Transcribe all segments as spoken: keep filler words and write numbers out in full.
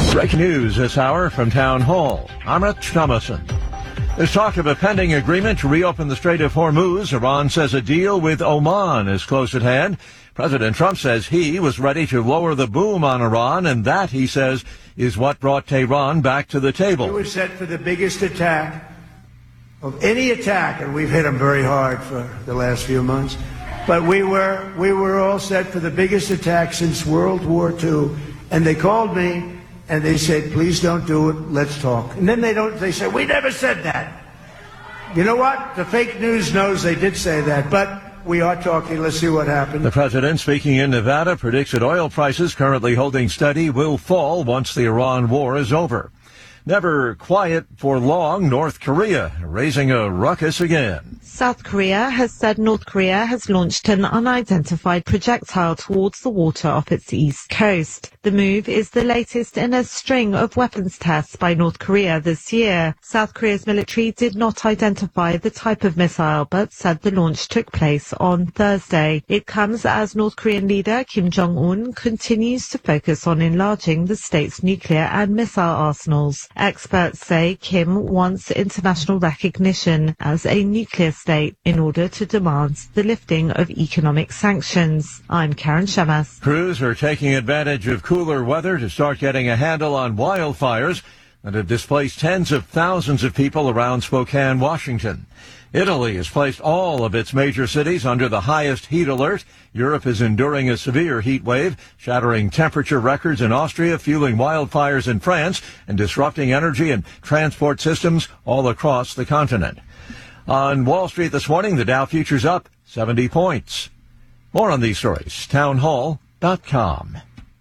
Breaking news this hour from Town Hall. I'm Rich Thomason. There's talk of a pending agreement to reopen the Strait of Hormuz. Iran says a deal with Oman is close at hand. President Trump says he was ready to lower the boom on Iran, and that, he says, is what brought Tehran back to the table. We were set for the biggest attack of any attack, and we've hit them very hard for the last few months. But we were we were all set for the biggest attack since World War Two, and they called me and they said, "Please don't do it. Let's talk." And then they don't. They say, "We never said that." You know what? The fake news knows they did say that, but we are talking. Let's see what happens. The president, speaking in Nevada, predicts that oil prices, currently holding steady, will fall once the Iran war is over. Never quiet for long, North Korea raising a ruckus again. South Korea has said North Korea has launched an unidentified projectile towards the water off its east coast. The move is the latest in a string of weapons tests by North Korea this year. South Korea's military did not identify the type of missile, but said the launch took place on Thursday. It comes as North Korean leader Kim Jong-un continues to focus on enlarging the state's nuclear and missile arsenals. Experts say Kim wants international recognition as a nuclear state in order to demand the lifting of economic sanctions. I'm Karen Shemas. Crews are taking advantage of cooler weather to start getting a handle on wildfires that have displaced tens of thousands of people around Spokane, Washington. Italy has placed all of its major cities under the highest heat alert. Europe is enduring a severe heat wave, shattering temperature records in Austria, fueling wildfires in France, and disrupting energy and transport systems all across the continent. On Wall Street this morning, the Dow futures up seventy points. More on these stories, town hall dot com.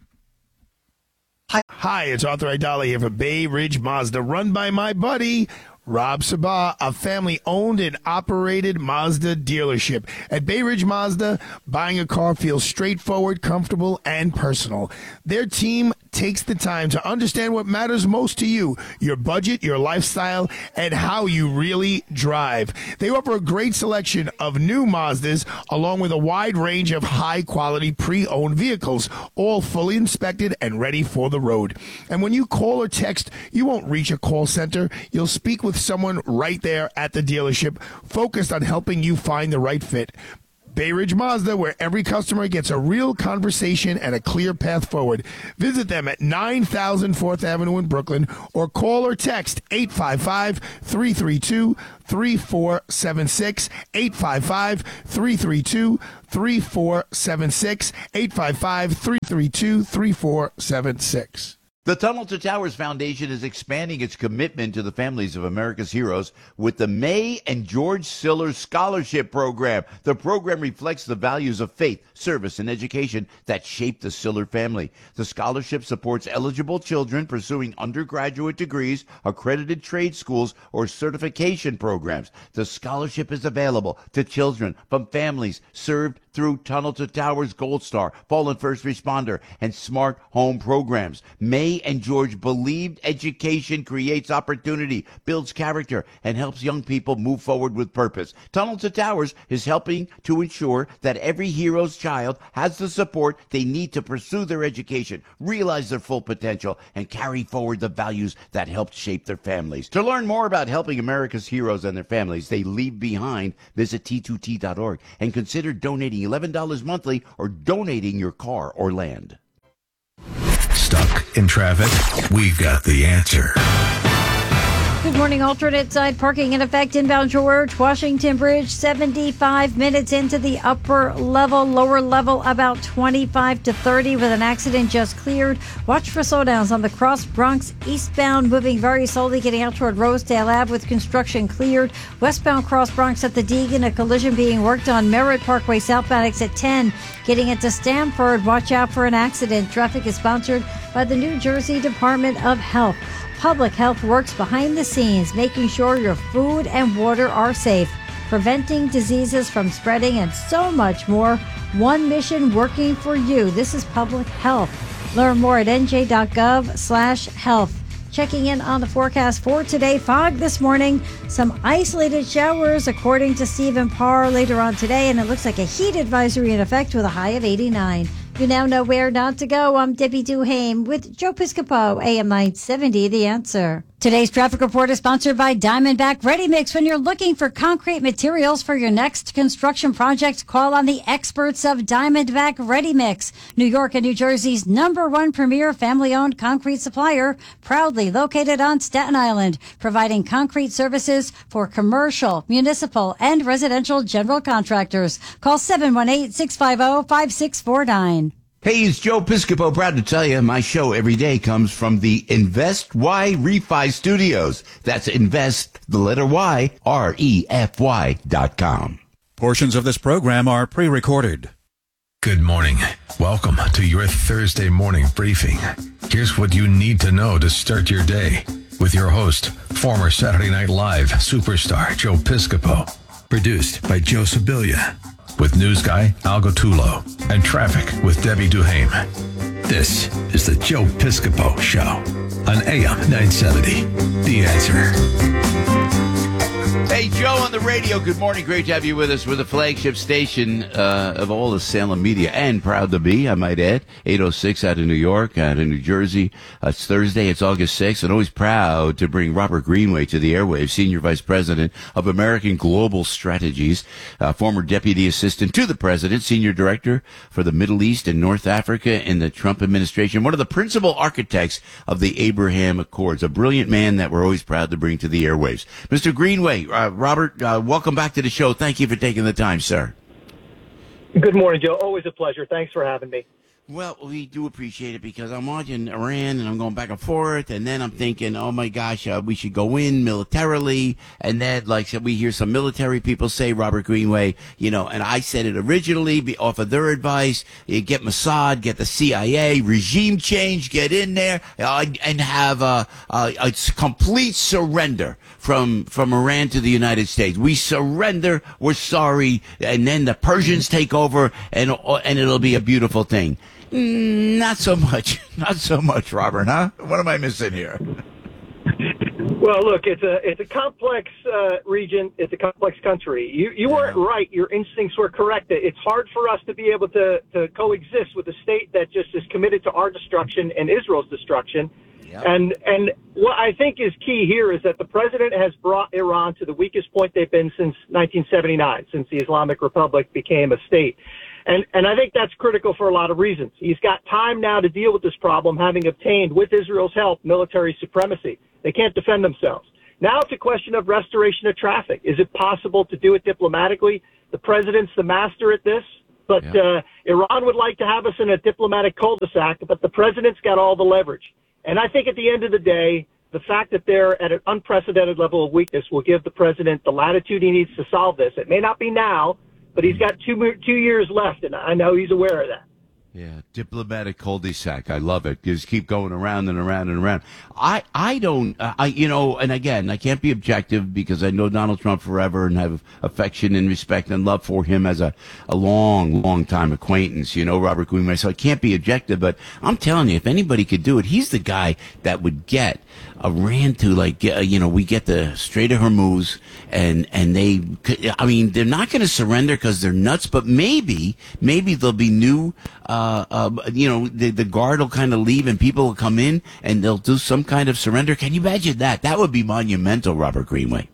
Hi, it's Arthur Aidala here for Bay Ridge Mazda, run by my buddy Rob Sabah, a family-owned and operated Mazda dealership. At Bay Ridge Mazda, buying a car feels straightforward, comfortable, and personal. Their team takes the time to understand what matters most to you, your budget, your lifestyle, and how you really drive. They offer a great selection of new Mazdas, along with a wide range of high-quality pre-owned vehicles, all fully inspected and ready for the road. And when you call or text, you won't reach a call center. You'll speak with someone right there at the dealership, focused on helping you find the right fit. Bay Ridge Mazda, where every customer gets a real conversation and a clear path forward. Visit them at nine thousand fourth Avenue in Brooklyn, or call or text eight five five, three three two, three four seven six, eight five five, three three two, three four seven six, eight five five, three three two, three four seven six. The Tunnel to Towers Foundation is expanding its commitment to the families of America's heroes with the May and George Siller Scholarship Program. The program reflects the values of faith, service, and education that shaped the Siller family. The scholarship supports eligible children pursuing undergraduate degrees, accredited trade schools, or certification programs. The scholarship is available to children from families served through Tunnel to Towers Gold Star, Fallen First Responder, and Smart Home programs. May and George believed education creates opportunity, builds character, and helps young people move forward with purpose. Tunnel to Towers is helping to ensure that every hero's child has the support they need to pursue their education, realize their full potential, and carry forward the values that helped shape their families. To learn more about helping America's heroes and their families they leave behind, visit T two T dot org and consider donating eleven dollars monthly or donating your car or land. Stuck in traffic? We've got the answer. Good morning. Alternate side parking in effect inbound George Washington Bridge, seventy-five minutes into the upper level, lower level about twenty-five to thirty with an accident just cleared. Watch for slowdowns on the Cross Bronx eastbound, moving very slowly, getting out toward Rosedale Ave with construction cleared. Westbound Cross Bronx at the Deegan, a collision being worked on Merritt Parkway southbound exit ten. Getting into Stamford, watch out for an accident. Traffic is sponsored by the New Jersey Department of Health. Public Health works behind the scenes, making sure your food and water are safe, preventing diseases from spreading, and so much more. One mission working for you. This is Public Health. Learn more at N J dot gov slash health. Checking in on the forecast for today. Fog this morning. Some isolated showers, according to Stephen Parr, later on today. And it looks like a heat advisory in effect with a high of eighty-nine. You now know where not to go. I'm Debbie Duhame with Joe Piscopo, A M nine seventy, The Answer. Today's traffic report is sponsored by Diamondback Ready Mix. When you're looking for concrete materials for your next construction project, call on the experts of Diamondback Ready Mix. New York and New Jersey's number one premier family-owned concrete supplier, proudly located on Staten Island, providing concrete services for commercial, municipal, and residential general contractors. Call seven one eight, six five zero, five six four nine. Hey, it's Joe Piscopo. Proud to tell you my show every day comes from the Invest Y Refi Studios. That's Invest, the letter Y, R E F Y dot com. Portions of this program are pre-recorded. Good morning. Welcome to your Thursday morning briefing. Here's what you need to know to start your day with your host, former Saturday Night Live superstar Joe Piscopo. Produced by Joe Sibilia. With news guy Al Gottulo and traffic with Debbie Duhame. This is the Joe Piscopo Show on A M nine seventy. The Answer. Hey, Joe on the radio. Good morning. Great to have you with us. We're the flagship station uh, of all the Salem media, and proud to be, I might add, eight oh six out of New York, out of New Jersey. Uh, it's Thursday. It's August sixth, and always proud to bring Robert Greenway to the airwaves, Senior Vice President of American Global Strategies, uh, former Deputy Assistant to the President, Senior Director for the Middle East and North Africa in the Trump administration, one of the principal architects of the Abraham Accords, a brilliant man that we're always proud to bring to the airwaves. Mister Greenway, uh, Robert, uh, welcome back to the show. Thank you for taking the time, sir. Good morning, Joe. Always a pleasure. Thanks for having me. Well, we do appreciate it because I'm watching Iran and I'm going back and forth, and then I'm thinking, oh my gosh, uh, we should go in militarily, and then like we hear some military people say, Robert Greenway, you know, and I said it originally be off of their advice, you get Mossad, get the C I A, regime change, get in there, uh, and have a, a, a complete surrender from from Iran to the United States. We surrender, we're sorry, and then the Persians take over, and and it'll be a beautiful thing. Not so much. Not so much, Robert, huh? What am I missing here? Well, look, it's a it's a complex uh, region. It's a complex country. You you weren't right. Your instincts were correct. It's hard for us to be able to, to coexist with a state that just is committed to our destruction and Israel's destruction. Yep. And and what I think is key here is that the president has brought Iran to the weakest point they've been since nineteen seventy-nine, since the Islamic Republic became a state. And, and I think that's critical for a lot of reasons. He's got time now to deal with this problem, having obtained, with Israel's help, military supremacy. They can't defend themselves. Now it's a question of restoration of traffic. Is it possible to do it diplomatically? The president's the master at this, but yeah. uh, Iran would like to have us in a diplomatic cul-de-sac, but the president's got all the leverage. And I think at the end of the day, the fact that they're at an unprecedented level of weakness will give the president the latitude he needs to solve this. It may not be now, but he's got two two years left, and I know he's aware of that. Yeah, diplomatic cul-de-sac. I love it. Just keep going around and around and around. I, I don't, uh, I, you know, and again, I can't be objective because I know Donald Trump forever and have affection and respect and love for him as a, a long, long time acquaintance, you know, Robert Greenway. So I can't be objective, but I'm telling you, if anybody could do it, he's the guy that would get Iran to, like, uh, you know, we get the Strait of Hormuz, and, and they, I mean, they're not going to surrender because they're nuts, but maybe, maybe there'll be new, uh, uh, you know, the, the guard will kind of leave and people will come in and they'll do some kind of surrender. Can you imagine that? That would be monumental, Robert Greenway.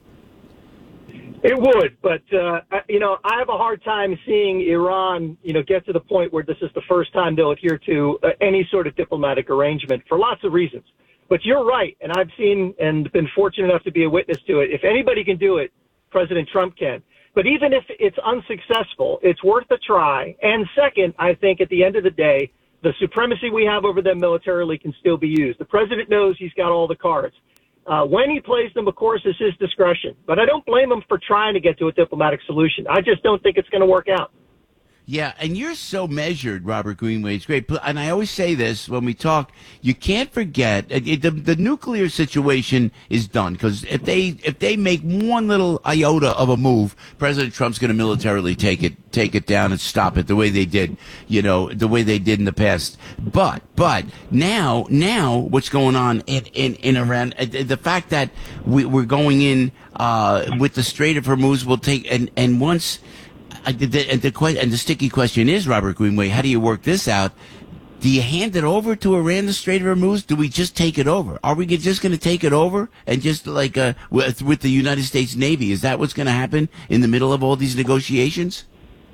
It would, but, uh, you know, I have a hard time seeing Iran, you know, get to the point where this is the first time they'll adhere to uh, any sort of diplomatic arrangement for lots of reasons. But you're right, and I've seen and been fortunate enough to be a witness to it. If anybody can do it, President Trump can. But even if it's unsuccessful, it's worth a try. And second, I think at the end of the day, the supremacy we have over them militarily can still be used. The president knows he's got all the cards. Uh, when he plays them, of course, is his discretion. But I don't blame him for trying to get to a diplomatic solution. I just don't think it's going to work out. Yeah, and you're so measured, Robert Greenway. It's great. And I always say this when we talk, you can't forget, uh, the, the nuclear situation is done. Because if they if they make one little iota of a move, President Trump's going to militarily take it take it down and stop it the way they did, you know, the way they did in the past. But but now, now what's going on in, in, in Iran, uh, the fact that we, we're going in uh, with the Strait of Hormuz will take, and, and once... I, the, and, the, que- and the sticky question is, Robert Greenway, how do you work this out? Do you hand it over to Iran, the Strait of Hormuz? Do we just take it over? Are we just going to take it over and just like uh, with, with the United States Navy? Is that what's going to happen in the middle of all these negotiations?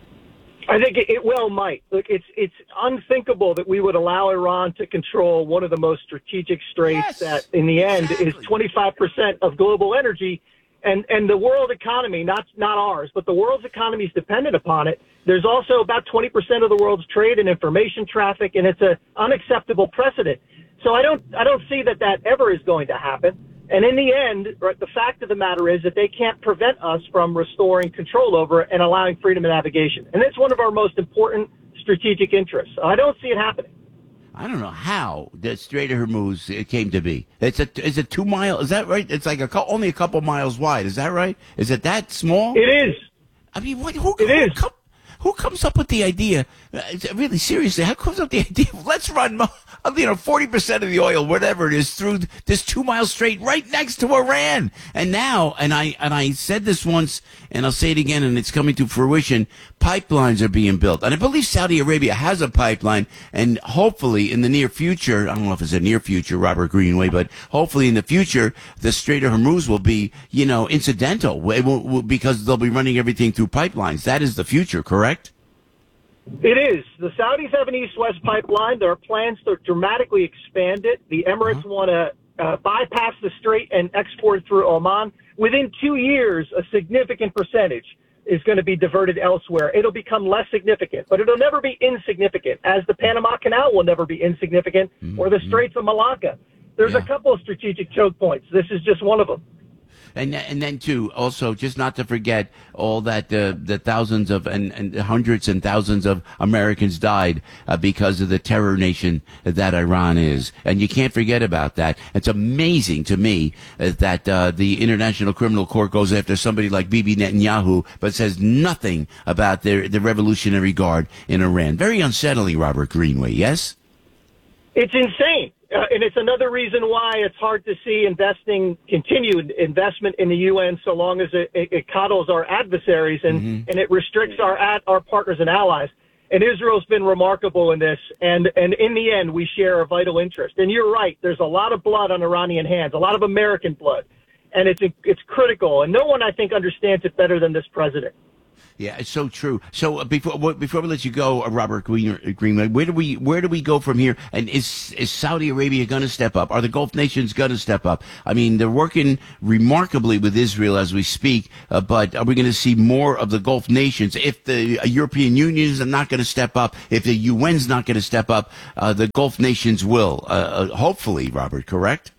I think it, it well might. Look, it's it's unthinkable that we would allow Iran to control one of the most strategic straits Yes, that, in the end, exactly. is twenty-five percent of global energy. And and the world economy, not not ours, but the world's economy is dependent upon it. There's also about twenty percent of the world's trade and information traffic, and it's an unacceptable precedent. So I don't I don't see that that ever is going to happen. And in the end, right, the fact of the matter is that they can't prevent us from restoring control over it and allowing freedom of navigation. And it's one of our most important strategic interests. I don't see it happening. I don't know how the Strait of Hormuz it came to be. It's a is it two mile? Is that right? It's like a co- only a couple miles wide. Is that right? Is it that small? It is. I mean, what? Who, It who, is. com- who comes up with the idea? Uh, it's- really, seriously, how comes up with the idea? Let's run, mo- you know, forty percent of the oil, whatever it is, through this two mile strait right next to Iran. And now, and I and I said this once, and I'll say it again, and it's coming to fruition. Pipelines are being built, and I believe Saudi Arabia has a pipeline, and hopefully in the near future, I don't know if it's a near future, Robert Greenway, but hopefully in the future, the Strait of Hormuz will be, you know, incidental, it will, will, because they'll be running everything through pipelines. That is the future, correct? It is. The Saudis have an east-west pipeline. There are plans to dramatically expand it. The Emirates want to uh, bypass the strait and export through Oman. Within two years, a significant percentage is going to be diverted elsewhere. It'll become less significant, but it'll never be insignificant, as the Panama Canal will never be insignificant, mm-hmm. or the Straits of Malacca. There's yeah. a couple of strategic choke points. This is just one of them. And and then too, also just not to forget all that uh, the thousands of and, and hundreds and thousands of Americans died uh, because of the terror nation that Iran is, and you can't forget about that. It's amazing to me uh, that uh, the International Criminal Court goes after somebody like Bibi Netanyahu, but says nothing about their the Revolutionary Guard in Iran. Very unsettling, Robert Greenway. Yes, it's insane. Uh, and it's another reason why it's hard to see investing, continued investment in the U N so long as it, it, it coddles our adversaries and, mm-hmm. and it restricts our ad, our partners and allies. And Israel's been remarkable in this. And, and in the end, we share a vital interest. And you're right. There's a lot of blood on Iranian hands, a lot of American blood. And it's it's critical. And no one, I think, understands it better than this president. Yeah, it's so true. So uh, before before we let you go, uh, Robert Greenway, where do we where do we go from here? And is is Saudi Arabia going to step up? Are the Gulf nations going to step up? I mean, they're working remarkably with Israel as we speak, uh, but are we going to see more of the Gulf nations? If the uh, European Union is not going to step up, if the U N's not going to step up, uh, the Gulf nations will. Uh, uh, hopefully, Robert, correct?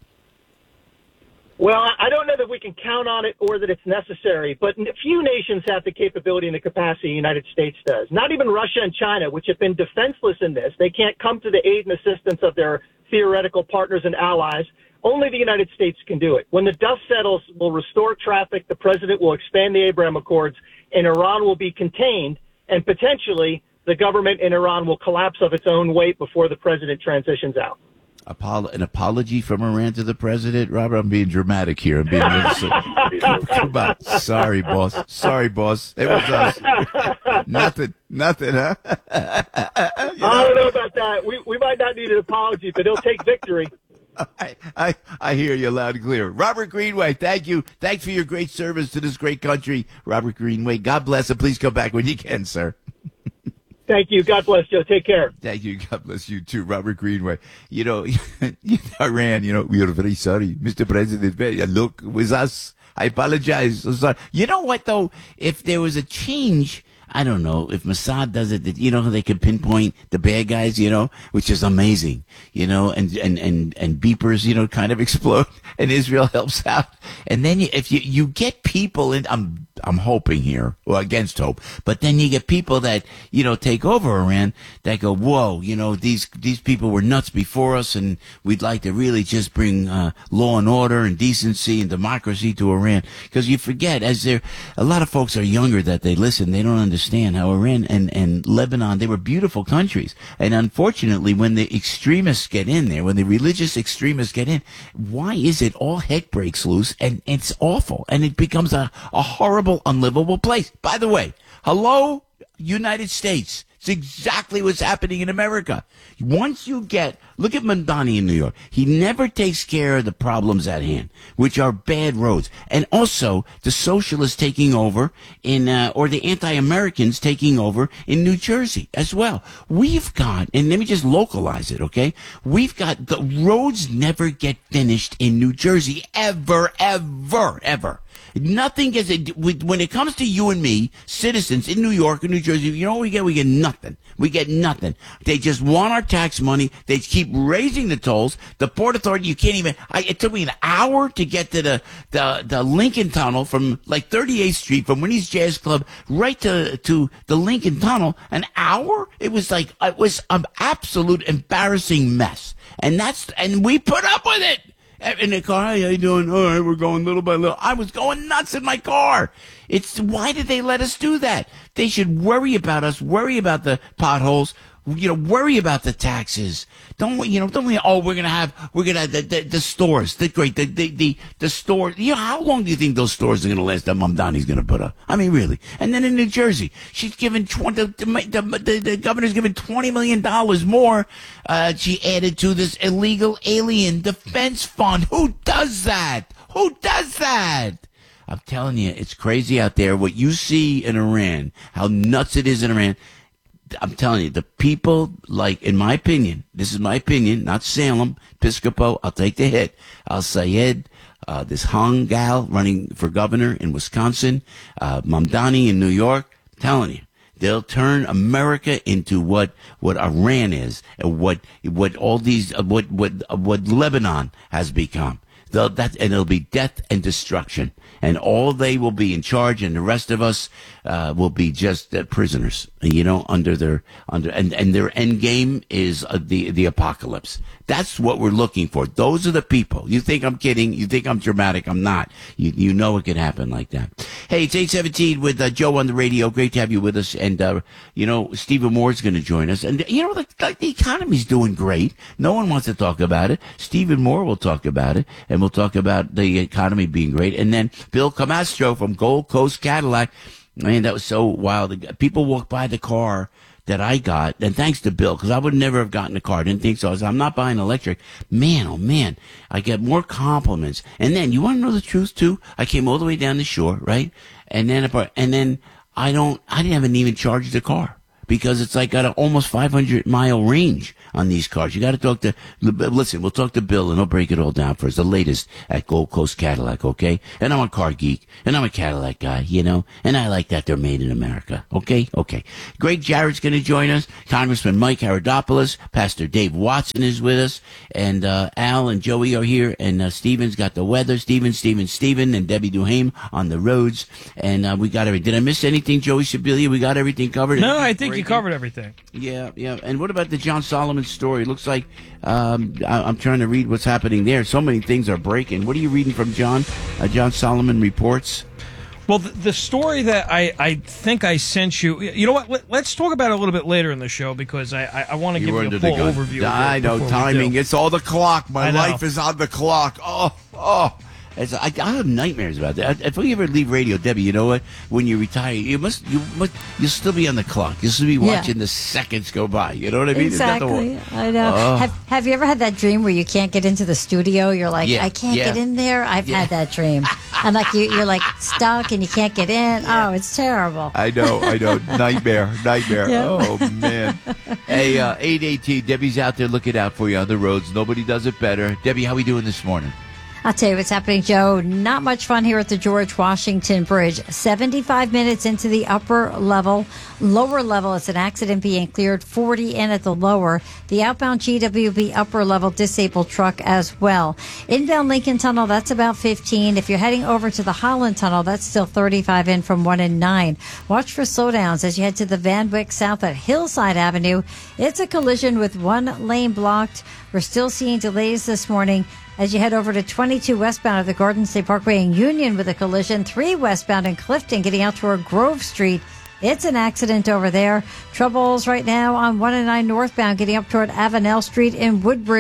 Well, I don't know that we can count on it or that it's necessary, but few nations have the capability and the capacity the United States does. Not even Russia and China, which have been defenseless in this. They can't come to the aid and assistance of their theoretical partners and allies. Only the United States can do it. When the dust settles, we'll restore traffic, the president will expand the Abraham Accords, and Iran will be contained, and potentially the government in Iran will collapse of its own weight before the president transitions out. Apolo- an apology from Iran to the president, Robert. I'm being dramatic here. I'm being come on. Sorry, boss. Sorry, boss. It was us. nothing. Nothing, huh? you know? I don't know about that. We we might not need an apology, but he'll take victory. I, I I hear you loud and clear. Robert Greenway, thank you. Thanks for your great service to this great country. Robert Greenway, God bless, and please come back when you can, sir. Thank you. God bless, Joe. Take care. Thank you. God bless you, too. Robert Greenway. You know, Iran, you know, we are very sorry. Mister President, look, with us. I apologize. I'm sorry. You know what, though? If there was a change, I don't know, if Mossad does it, you know how they can pinpoint the bad guys, you know, which is amazing, you know, and, and, and, and beepers, you know, kind of explode, and Israel helps out. And then you, if you, you get people in, I'm, I'm hoping here, or against hope, but then you get people that, you know, take over Iran that go, whoa, you know, these, these people were nuts before us, and we'd like to really just bring, uh, law and order and decency and democracy to Iran. Because you forget, as there, a lot of folks are younger that they listen, they don't understand how Iran and, and Lebanon, they were beautiful countries. And unfortunately, when the extremists get in there, when the religious extremists get in, why is it all heck breaks loose, and it's awful, and it becomes a, a horrible, unlivable place. By the way, Hello, United States. It's exactly what's happening in America. Once you get, look at Mamdani in New York. He never takes care of the problems at hand, which are bad roads. And also the socialists taking over in, uh, or the anti-Americans taking over in New Jersey as well. We've got, and let me just localize it, okay? We've got, the roads never get finished in New Jersey ever, ever, ever. Nothing gets, when it comes to you and me, citizens in New York and New Jersey, you know what we get? We get nothing. We get nothing. They just want our tax money. They keep raising the tolls. The Port Authority, you can't even, I, it took me an hour to get to the, the, the Lincoln Tunnel from like thirty-eighth Street, from Winnie's Jazz Club, right to, to the Lincoln Tunnel. An hour? It was like, it was an absolute embarrassing mess. And that's, and we put up with it. In the car, hey, how you doing? All right, we're going little by little. I was going nuts in my car. It's, why did they let us do that? They should worry about us, worry about the potholes, you know, worry about the taxes. Don't, you know, don't we, oh, we're going to have, we're going to have the, the, the stores, the great, the, the, the, the store. You know, how long do you think those stores are going to last that Mamdani's going to put up? I mean, really. And then in New Jersey, she's given twenty, the, the, the, the governor's given twenty million dollars more. Uh, she added to this illegal alien defense fund. Who does that? Who does that? I'm telling you, it's crazy out there. What you see in Iran, how nuts it is in Iran. I'm telling you, the people, like, in my opinion, this is my opinion, not Salem, Piscopo, I'll take the hit. Al Sayed, uh, this Hung gal running for governor in Wisconsin, uh, Mamdani in New York, I'm telling you, they'll turn America into what, what Iran is, and what, what all these, uh, what, what, uh, what Lebanon has become. They'll, that, and it'll be death and destruction. And all they will be in charge, and the rest of us uh, will be just uh, prisoners, you know, under their under and, and their end game is uh, the the apocalypse. That's what we're looking for. Those are the people. You think I'm kidding? You think I'm dramatic? I'm not. You you know it can happen like that. Hey, it's eight seventeen with uh, Joe on the radio. Great to have you with us. And uh, you know, Stephen Moore's going to join us. And you know, the, like the economy's doing great. No one wants to talk about it. Stephen Moore will talk about it, and we'll talk about the economy being great. And then Bill Camastro from Gold Coast Cadillac. Man, that was so wild. People walk by the car that I got, and thanks to Bill, because I would never have gotten a car. I didn't think so. I was, I'm not buying electric. Man, oh man, I get more compliments. And then, you want to know the truth too? I came all the way down the shore, right? And then, and then I don't, I didn't even charge the car. Because it's like got an almost five hundred mile range on these cars. You got to talk to, listen, we'll talk to Bill and he'll break it all down for us. The latest at Gold Coast Cadillac, okay? And I'm a car geek, and I'm a Cadillac guy, you know? And I like that they're made in America, okay? Okay. Greg Jarrett's going to join us. Congressman Mike Haradopoulos. Pastor Dave Watson is with us. And uh, Al and Joey are here. And uh, Steven's got the weather. Steven, Steven, Steven, and Debbie Duhame on the roads. And uh, we got everything. Did I miss anything, Joey Sibilia? We got everything covered? No, I think you covered everything. Yeah, yeah. And what about the John Solomon story? It looks like um, I, I'm trying to read what's happening there. So many things are breaking. What are you reading from John? Uh, John Solomon reports. Well, the, the story that I, I think I sent you, you know what? Let, let's talk about it a little bit later in the show because I, I, I want to give you a full overview. I know, timing. It's all the clock. My life is on the clock. Oh, oh. It's, I, I have nightmares about that. If we ever leave radio, Debbie, you know what? When you retire, you must, you must, you'll still be on the clock. You'll still be watching yeah. the seconds go by. You know what I mean? Exactly. I know. Oh. Have Have you ever had that dream where you can't get into the studio? You're like, yeah. I can't yeah. get in there. I've yeah. had that dream, and like you, you're like stuck and you can't get in. Yeah. Oh, it's terrible. I know. I know. Nightmare. Nightmare. Yeah. Oh man. Hey, uh, eight eighteen. Debbie's out there looking out for you on the roads. Nobody does it better. Debbie, how we doing this morning? I'll tell you what's happening, Joe. Not much fun here at the George Washington Bridge. seventy-five minutes into the upper level. Lower level, it's an accident being cleared. forty in at the lower. The outbound G W B upper level disabled truck as well. Inbound Lincoln Tunnel, that's about fifteen. If you're heading over to the Holland Tunnel, that's still thirty-five in from one and nine. Watch for slowdowns as you head to the Van Wyck South at Hillside Avenue. It's a collision with one lane blocked. We're still seeing delays this morning as you head over to twenty-two westbound of the Garden State Parkway in Union with a collision. three westbound in Clifton getting out toward Grove Street. It's an accident over there. Troubles right now on one and nine northbound getting up toward Avenel Street in Woodbridge.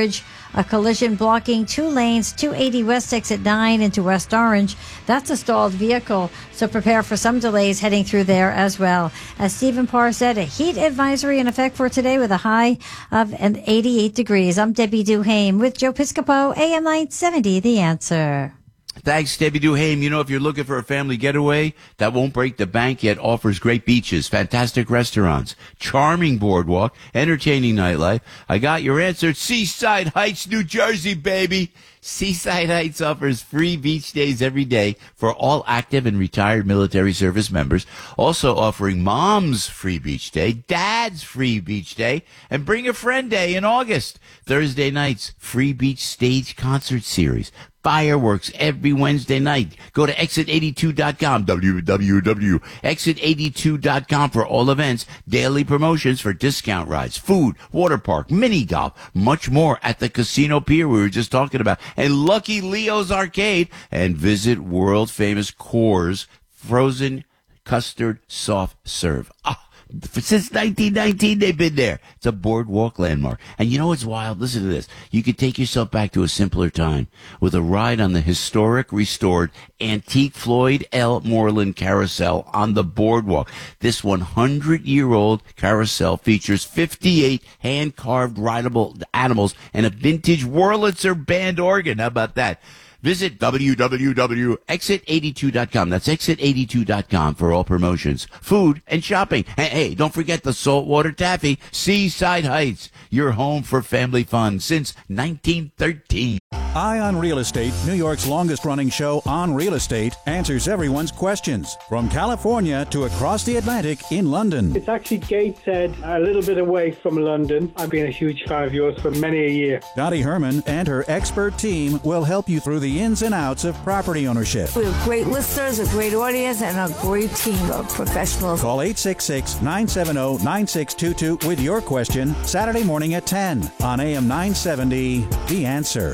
A collision blocking two lanes, two eighty West Exit nine into West Orange. That's a stalled vehicle, so prepare for some delays heading through there as well. As Stephen Parr said, a heat advisory in effect for today with a high of an eighty-eight degrees. I'm Debbie Duhame with Joe Piscopo, A M nine seventy, The Answer. Thanks, Debbie Duhame. You know, if you're looking for a family getaway that won't break the bank yet offers great beaches, fantastic restaurants, charming boardwalk, entertaining nightlife, I got your answer. Seaside Heights, New Jersey, baby. Seaside Heights offers free beach days every day for all active and retired military service members, also offering mom's free beach day, dad's free beach day, and bring a friend day in August. Thursday nights, free beach stage concert series. Fireworks every Wednesday night. Go to exit eighty-two dot com, w w w dot exit eighty-two dot com for all events, daily promotions for discount rides, food, water park, mini golf, much more at the Casino Pier we were just talking about, and Lucky Leo's Arcade, and visit world-famous Coors Frozen Custard Soft Serve. Ah, since nineteen nineteen, they've been there. It's a boardwalk landmark. And you know what's wild? Listen to this. You could take yourself back to a simpler time with a ride on the historic, restored, antique Floyd L. Moreland Carousel on the boardwalk. This one hundred year old carousel features fifty-eight hand-carved rideable animals and a vintage Wurlitzer band organ. How about that? Visit w w w dot exit eighty-two dot com. That's exit eighty-two dot com for all promotions, food, and shopping. Hey, hey, don't forget the saltwater taffy. Seaside Heights, your home for family fun since nineteen thirteen. Eye on Real Estate, New York's longest-running show on real estate, answers everyone's questions. From California to across the Atlantic in London. It's actually Gateshead, a little bit away from London. I've been a huge fan of yours for many a year. Dottie Herman and her expert team will help you through the ins and outs of property ownership. We have great listeners, a great audience, and a great team of professionals. Call eight six six, nine seven zero, nine six two two with your question Saturday morning at ten on A M nine seventy, The Answer.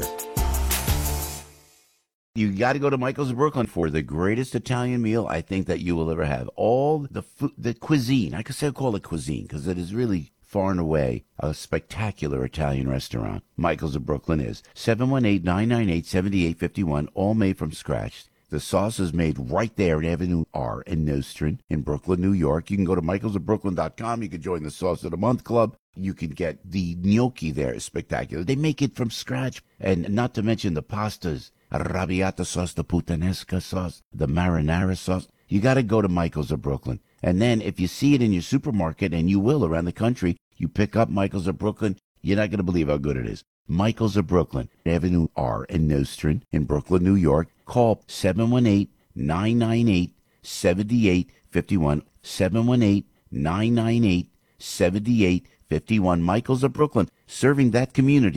You got to go to Michael's of Brooklyn for the greatest Italian meal I think that you will ever have. All the food, the cuisine, I could say call it cuisine because it is really far and away a spectacular Italian restaurant. Michael's of Brooklyn is seven one eight, nine nine eight, seven eight five one, all made from scratch. The sauce is made right there in Avenue R in Nostrand in Brooklyn, New York. You can go to michaels of brooklyn dot com. You can join the Sauce of the Month Club. You can get the gnocchi there. It's spectacular. They make it from scratch. And not to mention the pastas, arrabbiata sauce, the puttanesca sauce, the marinara sauce. You got to go to Michael's of Brooklyn. And then if you see it in your supermarket, and you will around the country, you pick up Michael's of Brooklyn, you're not going to believe how good it is. Michael's of Brooklyn, Avenue R in Nostrand in Brooklyn, New York. Call seven one eight, nine nine eight, seven eight five one, seven one eight, nine nine eight, seven eight five one. Michael's of Brooklyn, serving that community.